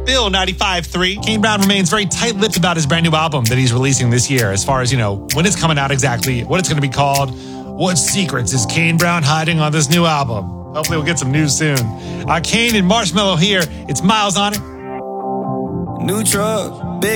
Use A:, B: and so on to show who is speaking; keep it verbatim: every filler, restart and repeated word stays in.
A: Bill ninety-five three. Kane Brown remains very tight-lipped about his brand new album that he's releasing this year, as far as, you know, when it's coming out exactly, what it's going to be called, what secrets is Kane Brown hiding on this new album. Hopefully we'll get some news soon. Uh, Kane and Marshmello here. It's Miles on it.
B: New truck, big